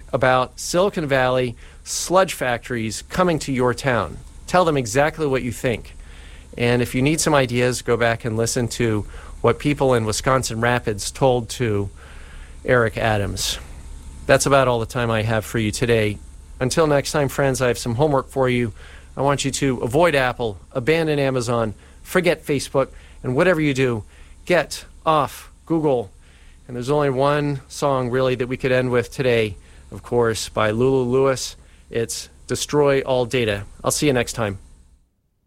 about Silicon Valley sludge factories coming to your town. Tell them exactly what you think. And if you need some ideas, go back and listen to what people in Wisconsin Rapids told to Eric Adams. That's about all the time I have for you today. Until next time, friends, I have some homework for you. I want you to avoid Apple, abandon Amazon, forget Facebook, and whatever you do, get off Google. And there's only one song, really, that we could end with today, of course, by Lulu Lewis. It's Destroy All Data. I'll see you next time.